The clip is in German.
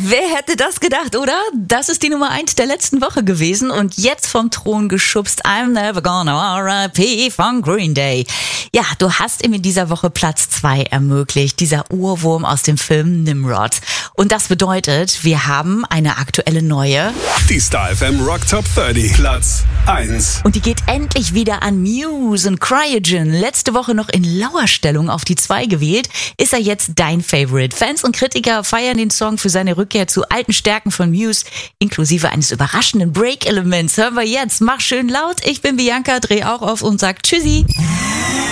Wer hätte das gedacht, oder? Das ist die Nummer 1 der letzten Woche gewesen und jetzt vom Thron geschubst. I'm never gonna R.I.P. von Green Day. Ja, du hast ihm in dieser Woche Platz 2 ermöglicht, dieser Ohrwurm aus dem Film Nimrod. Und das bedeutet, wir haben eine aktuelle neue. Die Star FM Rock Top 30, Platz 1. Und die geht endlich wieder an Muse und Cryogen. Letzte Woche noch in Lauerstellung auf die 2 gewählt. Ist er jetzt dein Favorite? Fans und Kritiker feiern den Song für seine Rückkehr zu alten Stärken von Muse, inklusive eines überraschenden Break-Elements. Hören wir jetzt. Mach schön laut. Ich bin Bianca, dreh auch auf und sag Tschüssi.